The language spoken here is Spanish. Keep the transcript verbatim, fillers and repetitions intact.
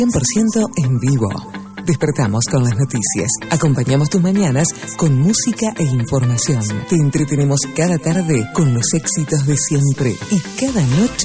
cien por ciento en vivo. Despertamos con las noticias, acompañamos tus mañanas con música e información. Te entretenemos cada tarde con los éxitos de siempre y cada noche